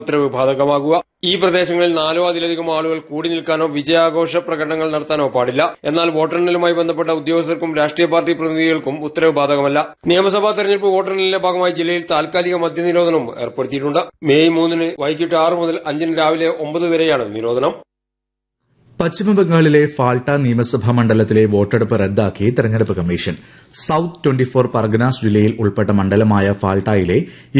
ഉത്തരവ് ബാധകമാകുക. ഈ പ്രദേശങ്ങളിൽ 4 അതിലധികം ആളുകൾ കൂടി നിൽക്കാനോ വിജയാഘോഷ പ്രകടനങ്ങൾ നടത്താനോ പാടില്ല. എന്നാൽ വോട്ടെണ്ണലുമായി ബന്ധപ്പെട്ട ഉദ്യോഗസ്ഥർക്കും രാഷ്ട്രീയ പാർട്ടി പ്രതിനിധികൾക്കും ഉത്തരവ് ബാധകമല്ല. നിയമസഭാ തെരഞ്ഞെടുപ്പ് വോട്ടെണ്ണലിന്റെ ഭാഗമായി ജില്ലയിൽ താൽക്കാലിക മദ്യനിരോധനം ഏർപ്പെടുത്തിയിട്ടുണ്ട്. മെയ് 3 വൈകിട്ട് 6 മുതൽ 5 രാവിലെ 9 വരെയാണ് നിരോധനം. പശ്ചിമബംഗാളിലെ ഫാൾട്ട നിയമസഭാ മണ്ഡലത്തിലെ വോട്ടെടുപ്പ് റദ്ദാക്കി തെരഞ്ഞെടുപ്പ് കമ്മീഷൻ. സൌത്ത് 24 പർഗനാസ് ജില്ലയിൽ ഉൾപ്പെട്ട മണ്ഡലമായ ഫാൾട്ടയിലെ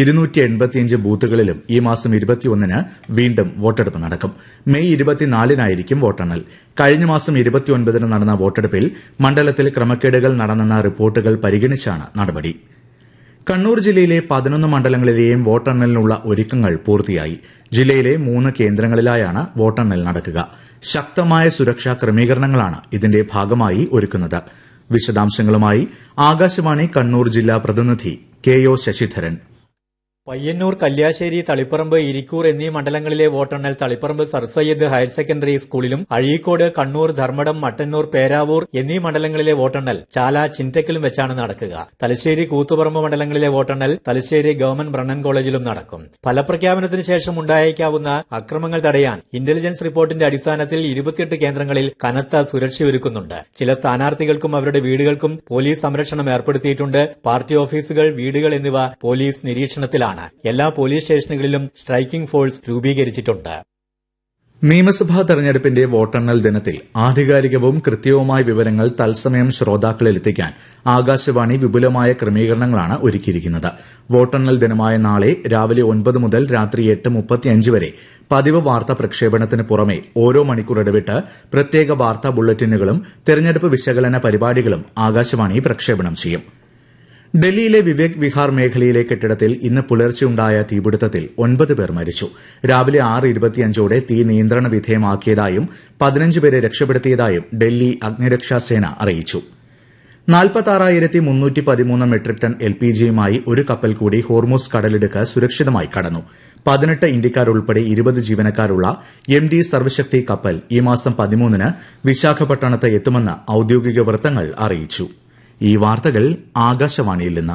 285 ബൂത്തുകളിലും ഈ മാസം 21-ന് വീണ്ടും വോട്ടെടുപ്പ് നടക്കും. മെയ് 24-നായിരിക്കും വോട്ടെണ്ണൽ. കഴിഞ്ഞ മാസം 29-ന് നടന്ന വോട്ടെടുപ്പിൽ മണ്ഡലത്തിൽ ക്രമക്കേടുകൾ നടന്നെന്ന റിപ്പോർട്ടുകൾ പരിഗണിച്ചാണ് നടപടി. കണ്ണൂർ ജില്ലയിലെ 11 മണ്ഡലങ്ങളിലെയും വോട്ടെണ്ണലിനുള്ള ഒരുക്കങ്ങൾ പൂർത്തിയായി. ജില്ലയിലെ 3 കേന്ദ്രങ്ങളിലായാണ് വോട്ടെണ്ണൽ നടക്കുക. ശക്തമായ സുരക്ഷാ ക്രമീകരണങ്ങളാണ് ഇതിന്റെ ഭാഗമായി ഒരുക്കുന്നത്. വിശദാംശങ്ങളുമായി ആകാശവാണി കണ്ണൂർ ജില്ലാ പ്രതിനിധി കെ.ഒ. ശശിധരൻ. പയ്യന്നൂർ, കല്യാശ്ശേരി, തളിപ്പറമ്പ്, ഇരിക്കൂർ എന്നീ മണ്ഡലങ്ങളിലെ വോട്ടെണ്ണൽ Taliparamba sir Syed higher secondary സ്കൂളിലും അഴീക്കോട്, കണ്ണൂർ, ധർമ്മടം, മട്ടന്നൂർ, പേരാവൂർ എന്നീ മണ്ഡലങ്ങളിലെ വോട്ടെണ്ണൽ ചാല, ചിൻതക്കിലും വെച്ചാണ് നടക്കുക. തലശ്ശേരി, കൂത്തുപറമ്പ് മണ്ഡലങ്ങളിലെ വോട്ടെണ്ണൽ തലശ്ശേരി ഗവൺമെന്റ് ബ്രണ്ണൻ കോളേജിലും നടക്കും. ഫലപ്രഖ്യാപനത്തിന് ശേഷം ഉണ്ടായേക്കാവുന്ന അക്രമങ്ങൾ തടയാൻ ഇന്റലിജൻസ് റിപ്പോർട്ടിന്റെ അടിസ്ഥാനത്തിൽ 28 കേന്ദ്രങ്ങളിൽ കനത്ത സുരക്ഷയൊരുക്കുന്നുണ്ട്. ചില സ്ഥാനാർത്ഥികൾക്കും അവരുടെ വീടുകൾക്കും പോലീസ് സംരക്ഷണം ഏർപ്പെടുത്തിയിട്ടുണ്ട്. പാർട്ടി ഓഫീസുകൾ, വീടുകൾ എന്നിവ പോലീസ് നിരീക്ഷണത്തിലാണ്. എല്ലാ പോലീസ് സ്റ്റേഷനുകളിലും സ്ട്രൈക്കിംഗ് ഫോഴ്സ് രൂപീകരിച്ചിട്ടുണ്ട്. നിയമസഭാ തെരഞ്ഞെടുപ്പിന്റെ വോട്ടെണ്ണൽ ദിനത്തിൽ ആധികാരികവും കൃത്യവുമായ വിവരങ്ങൾ തത്സമയം ശ്രോതാക്കളിൽ എത്തിക്കാൻ ആകാശവാണി വിപുലമായ ക്രമീകരണങ്ങളാണ് ഒരുക്കിയിരിക്കുന്നത്. വോട്ടെണ്ണൽ ദിനമായ നാളെ രാവിലെ 9 മുതൽ രാത്രി 8:35 വരെ പതിവ് വാർത്താ പ്രക്ഷേപണത്തിന് പുറമെ ഓരോ മണിക്കൂർ ഇടവിട്ട് പ്രത്യേക വാർത്താ ബുള്ളറ്റിനുകളും തെരഞ്ഞെടുപ്പ് വിശകലന പരിപാടികളും ആകാശവാണി പ്രക്ഷേപണം ചെയ്യും. ഡൽഹിയിലെ വിവേക് വിഹാർ മേഖലയിലെ കെട്ടിടത്തിൽ ഇന്ന് പുലർച്ചെയുണ്ടായ തീപിടുത്തത്തിൽ 9 പേർ മരിച്ചു. രാവിലെ 6:25ഓടെ തീ നിയന്ത്രണ വിധേയമാക്കിയതായും 15 പേരെ രക്ഷപ്പെടുത്തിയതായും ഡൽഹി അഗ്നിരക്ഷാസേന അറിയിച്ചു. 46,313 മെട്രിക് ടൺ എൽപിജിയുമായി ഒരു കപ്പൽ കൂടി ഹോർമുസ് കടലിടുക്ക് സുരക്ഷിതമായി കടന്നു. 18 ഇന്ത്യക്കാരുൾപ്പെടെ 20 ജീവനക്കാരുള്ള MT സർവശക്തി കപ്പൽ ഈ മാസം 13-ന് വിശാഖപട്ടണത്ത് എത്തുമെന്ന് ഔദ്യോഗിക വൃത്തങ്ങൾ അറിയിച്ചു. ഈ വാർത്തകൾ ആകാശവാണിയിൽ നിന്ന്.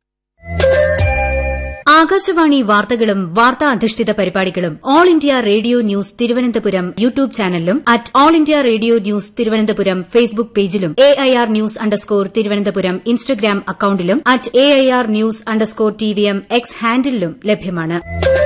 ആകാശവാണി വാർത്തകളും വാർത്താ അധിഷ്ഠിത പരിപാടികളും all India radio news Thiruvananthapuram YouTube ചാനലിലും at all India radio news Thiruvananthapuram Facebook പേജിലും AIR ന്യൂസ് _ ഇൻസ്റ്റഗ്രാം അക്കൌണ്ടിലും at AIR news _ TVM X ഹാൻഡിലും ലഭ്യമാണ്.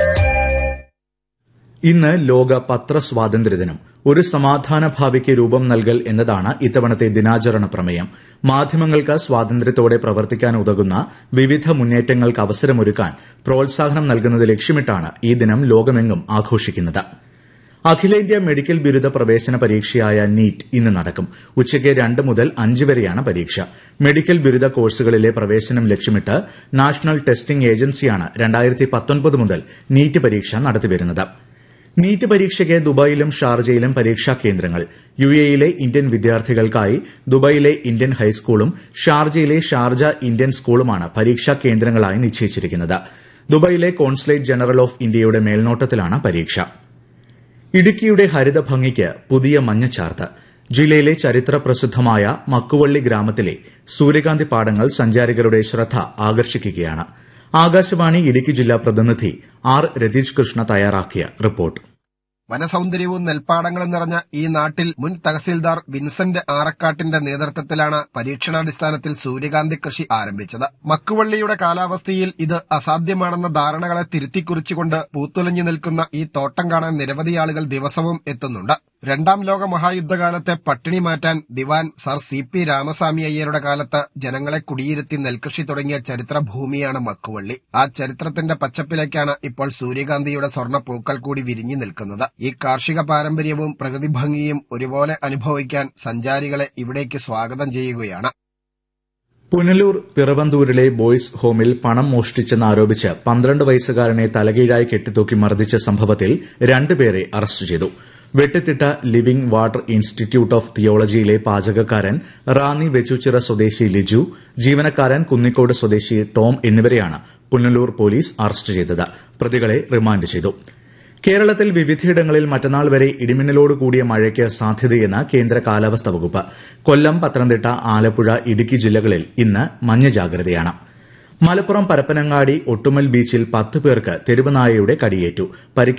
ഇന്ന് ലോക പത്രസ്വാതന്ത്ര്യദിനം. ഒരു സമാധാന ഭാവിക്ക് രൂപം നൽകൽ എന്നതാണ് ഇത്തവണത്തെ ദിനാചരണ പ്രമേയം. മാധ്യമങ്ങൾക്ക് സ്വാതന്ത്ര്യത്തോടെ പ്രവർത്തിക്കാൻ ഉതകുന്ന വിവിധ മുന്നേറ്റങ്ങൾക്ക് അവസരമൊരുക്കാൻ പ്രോത്സാഹനം നൽകുന്നത് ലക്ഷ്യമിട്ടാണ് ഈ ദിനം ലോകമെങ്ങും ആഘോഷിക്കുന്നത്. അഖിലേന്ത്യാ മെഡിക്കൽ ബിരുദ പ്രവേശന പരീക്ഷയായ നീറ്റ് ഇന്ന് നടക്കും. ഉച്ചയ്ക്ക് 2 മുതൽ 5 വരെയാണ് പരീക്ഷ. മെഡിക്കൽ ബിരുദ കോഴ്സുകളിലെ പ്രവേശനം ലക്ഷ്യമിട്ട് നാഷണൽ ടെസ്റ്റിംഗ് ഏജൻസിയാണ് 2019 മുതൽ നീറ്റ് പരീക്ഷ നടത്തിവരുന്നത്. നീറ്റ് പരീക്ഷയ്ക്ക് ദുബായിലും ഷാർജയിലും പരീക്ഷാ കേന്ദ്രങ്ങൾ. UAEയിലെ ഇന്ത്യൻ വിദ്യാർത്ഥികൾക്കായി ദുബായിലെ ഇന്ത്യൻ ഹൈസ്കൂളും ഷാർജയിലെ ഷാർജ ഇന്ത്യൻ സ്കൂളുമാണ് പരീക്ഷാ കേന്ദ്രങ്ങളായി നിശ്ചയിച്ചിരിക്കുന്നത്. ദുബായിലെ കോൺസുലേറ്റ് ജനറൽ ഓഫ് ഇന്ത്യയുടെ മേൽനോട്ടത്തിലാണ് പരീക്ഷ. ഇടുക്കിയുടെ ഹരിതഭംഗിക്ക് പുതിയ മഞ്ഞച്ചാർത്ത്. ജില്ലയിലെ ചരിത്ര പ്രസിദ്ധമായ മക്കുവള്ളി ഗ്രാമത്തിലെ സൂര്യകാന്തി പാടങ്ങൾ സഞ്ചാരികളുടെ ശ്രദ്ധ ആകർഷിക്കുകയാണ്. ആകാശവാണി ഇടുക്കി ജില്ലാ പ്രതിനിധി R. രതീഷ് കൃഷ്ണ തയ്യാറാക്കിയ റിപ്പോർട്ട്. വനസൌന്ദര്യവും നെൽപ്പാടങ്ങളും നിറഞ്ഞ ഈ നാട്ടിൽ മുൻ തഹസീൽദാർ വിൻസെന്റ് ആറക്കാട്ടിന്റെ നേതൃത്വത്തിലാണ് പരീക്ഷണാടിസ്ഥാനത്തിൽ സൂര്യകാന്തി കൃഷി ആരംഭിച്ചത്. മക്കുവള്ളിയുടെ കാലാവസ്ഥയിൽ ഇത് അസാധ്യമാണെന്ന ധാരണകളെ തിരുത്തിക്കുറിച്ചുകൊണ്ട് പൂത്തുലഞ്ഞു നിൽക്കുന്ന ഈ തോട്ടം കാണാൻ നിരവധി ആളുകൾ ദിവസവും എത്തുന്നുണ്ട്. 2ാം ലോക മഹായുദ്ധകാലത്തെ പട്ടിണി മാറ്റാൻ ദിവാൻ സർ CP രാമസ്വാമി അയ്യരുടെ കാലത്ത് ജനങ്ങളെ കുടിയിരുത്തി നെൽകൃഷി തുടങ്ങിയ ചരിത്രഭൂമിയാണ് മക്കുവള്ളി. ആ ചരിത്രത്തിന്റെ പച്ചപ്പിലേക്കാണ് ഇപ്പോൾ സൂര്യകാന്തിയുടെ സ്വർണ്ണ പൂക്കൾ കൂടി വിരിഞ്ഞു നിൽക്കുന്നത്. ഈ കാർഷിക പാരമ്പര്യവും പ്രകൃതി ഭംഗിയും ഒരുപോലെ അനുഭവിക്കാൻ സഞ്ചാരികളെ ഇവിടേക്ക് സ്വാഗതം ചെയ്യുകയാണ്. പുനലൂർ പിറവന്തൂരിലെ ബോയ്സ് ഹോമിൽ പണം മോഷ്ടിച്ചെന്നാരോപിച്ച് 12 വയസ്സുകാരനെ തലകീഴായി കെട്ടിത്തൂക്കി മർദ്ദിച്ച സംഭവത്തിൽ 2 പേരെ അറസ്റ്റ് ചെയ്തു. വെട്ടിത്തിട്ട living water institute of തിയോളജിയിലെ പാചകക്കാരൻ Ranni Vechoochira സ്വദേശി ലിജു, ജീവനക്കാരൻ കുന്നിക്കോട് സ്വദേശി ടോം എന്നിവരെയാണ് പുനലൂർ പോലീസ് അറസ്റ്റ് ചെയ്തത്. പ്രതികളെ റിമാൻഡ് ചെയ്തു. കേരളത്തിൽ വിവിധയിടങ്ങളിൽ മറ്റന്നാൾ വരെ ഇടിമിന്നലോട് കൂടിയ മഴയ്ക്ക് സാധ്യതയെന്ന് കേന്ദ്ര കാലാവസ്ഥാ വകുപ്പ്. കൊല്ലം, പത്തനംതിട്ട, ആലപ്പുഴ, ഇടുക്കി ജില്ലകളിൽ ഇന്ന് മഞ്ഞ ജാഗ്രതയാണ്. മലപ്പുറം പരപ്പനങ്ങാടി ഒട്ടുമൽ ബീച്ചിൽ 10 പേർക്ക് തെരുവ് നായയുടെ കടിയേറ്റു.